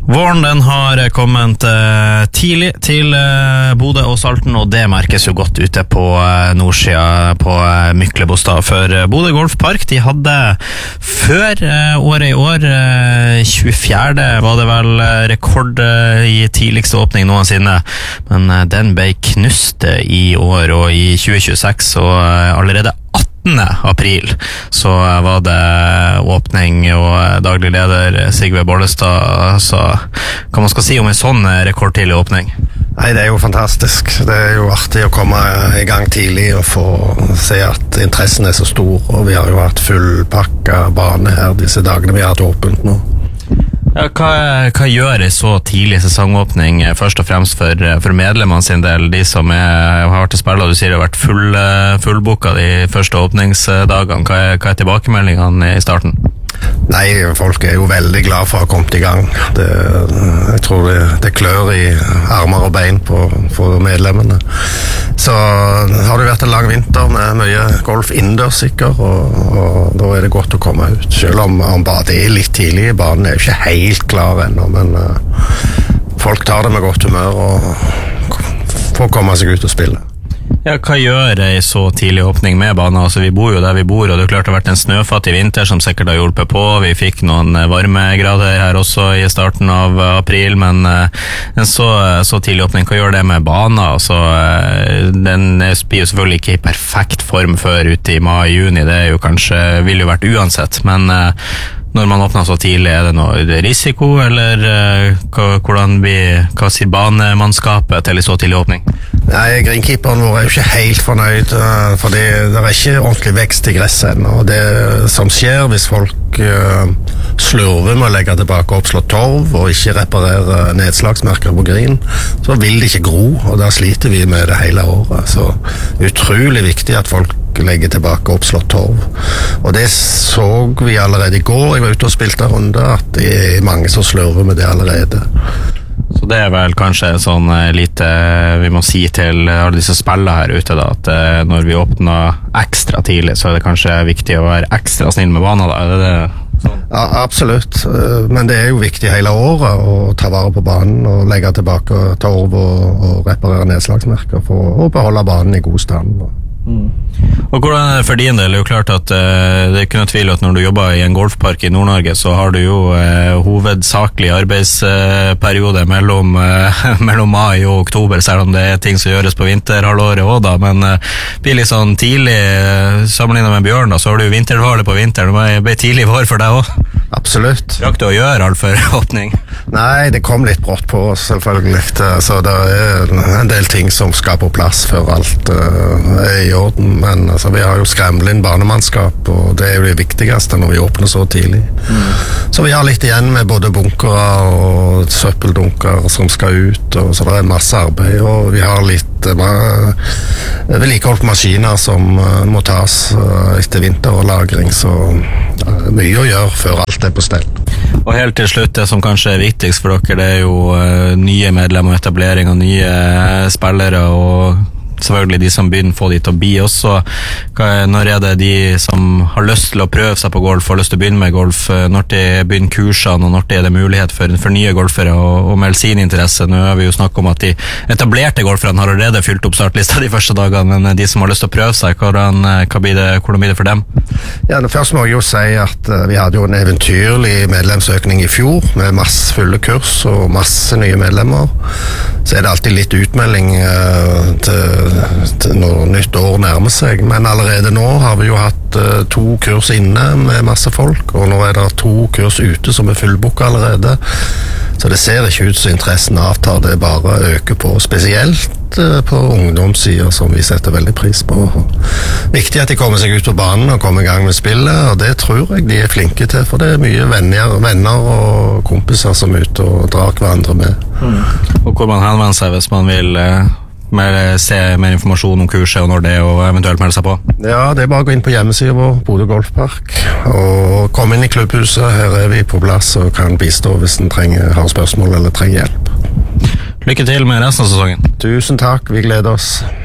Våren den har kommet tidlig til Bodø og Salten, og det merkes jo godt ute på nordsida på Myklebostad. For Bodø Golfpark, de hadde før året i år, 24. var det vel rekord i tidligste åpning noensinne, men den ble knust i år, og i 2026, og allerede 18. april så var det åpning, og daglig leder Sigve Bollestad sa hva man skal si om en sånn rekordtidlig åpning. Nei, det er jo fantastisk. Det er jo artig å komme i gang tidlig og få se at interessen er så stor, og vi har jo hatt fullpakka bane her disse dagene vi har hatt åpent nå. Ja, hva gjør en så tidlig sesongåpning først og fremst for medlemmene sin del, de som har vært å spille, og du sier det har vært fullboka de første åpningsdagene? Hva er tilbakemeldingene i starten? Nei, folk er jo veldig glad for å ha kommet i gang. Jeg tror det klør i armer og bein for medlemmene. Så har det vært en lang vinter med mye golf innendørs sikkert, og da er det godt å komme ut. Selv om bare det er litt tidlig, banen er jo ikke helt klar ennå, men folk tar det med godt humør og får komme seg ut og spille. Ja, hva gjør en så tidlig åpning med banen? Altså, vi bor jo der vi bor, og det er klart det har vært en snøfattig vinter som sikkert har hjulpet på. Vi fikk noen varmegrader her også i starten av april, men en så tidlig åpning, hva gjør det med banen? Altså, den blir jo selvfølgelig ikke i perfekt form før ute i mai-juni, det er jo kanskje, vil jo vært uansett, men når man åpner så tidlig, er det noe risiko, eller hva sier banemannskapet til en så tidlig åpning? Nei, greenkeeperen vår er jo ikke helt fornøyd, for det er ikke ordentlig vekst i gresset ennå. Og det som skjer hvis folk slurver med å legge tilbake oppslått torv og ikke reparere nedslagsmerker på green, så vil det ikke gro, og da sliter vi med det hele året. Så utrolig viktig at folk legger tilbake oppslått torv. Og det så vi allerede i går. Jeg var ute og spilte en runde, at det er mange som slurver med det allerede. Så det er vel kanskje sånn lite vi må si til alle disse spillene her ute da, at når vi åpner ekstra tidlig, så er det kanskje viktig å være ekstra snill med banen da, er det sånn? Ja, absolutt, men det er jo viktig hele året å ta vare på banen og legge tilbake torv og reparere nedslagsmerker for å beholde banen i god stand. Og hvordan er det for din del? Det er jo klart at det er ikke noe tvil at når du jobber i en golfpark i Nord-Norge, så har du jo hovedsakelig arbeidsperiode mellom mai og oktober, selv om det er ting som gjøres på vinterhalvåret også da, men blir litt sånn tidlig sammenlignet med Bjørn da, så har du jo vinterhalvåret på vinteren, det blir tidlig vår for deg også. Absolutt. Rakk du å gjøre alt for åpning? Nei, det kom litt brått på oss, selvfølgelig. Så det er en del ting som skal på plass før alt er i orden. Men altså, vi har jo skremlet inn banemannskap, og det er jo det viktigste når vi åpner så tidlig. Så vi har litt igjen med både bunkere og søppeldunker som skal ut, og så det er masse arbeid, og vi har litt vedlikeholdt maskiner som må tas etter vinter og lagring, så mye å gjøre før alt er på stell. Og helt til slutt, det som kanskje er viktigst for dere, det er jo nye medlemmer og etablering av nye spillere, og selvfølgelig de som begynner få de til å bli også. Når er det de som har lyst til å prøve seg på golf, har lyst til å begynne med golf, når de begynner kursene, og når det er det mulighet for nye golfere å melde sin interesse? Nå har vi jo snakket om at de etablerte golferne har allerede fylt opp startlista de første dagene, men de som har lyst til å prøve seg, hvordan blir det for dem? Ja, først må jeg jo si at vi hadde jo en eventyrlig medlemsøkning i fjor, med masse fulle kurs og masse nye medlemmer. Så er det alltid litt utmelding til når nytt år nærmer seg, men allerede nå har vi jo hatt 2 kurs inne med masse folk, og nå er det 2 kurs ute som er fullbooket allerede, så det ser ikke ut som interessen avtar, det bare øker på, spesielt på ungdomssider som vi setter veldig pris på. Viktig at de kommer seg ut på banen og kommer i gang med spillet, og det tror jeg de er flinke til, for det er mye venner og kompiser som er ute og drar hverandre med. Og hvor man henvender seg hvis man vil se mer informasjon om kurset og når det, og eventuelt melde seg på? Ja, det er bare å gå inn på hjemmesiden vår, Bodø Golfpark, og komme inn i klubbhuset. Her er vi på plass og kan bistå hvis en har spørsmål eller trenger hjelp. Lykke til med resten av sesongen. Tusen takk, vi gleder oss.